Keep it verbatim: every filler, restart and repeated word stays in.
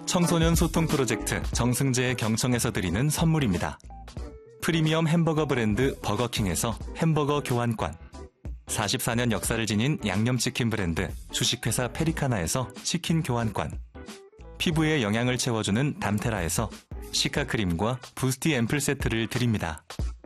청소년 소통 프로젝트 정승재의 경청에서 드리는 선물입니다. 프리미엄 햄버거 브랜드 버거킹에서 햄버거 교환권, 사십사 년 역사를 지닌 양념치킨 브랜드 주식회사 페리카나에서 치킨 교환권, 피부에 영양을 채워주는 담테라에서 시카크림과 부스티 앰플 세트를 드립니다.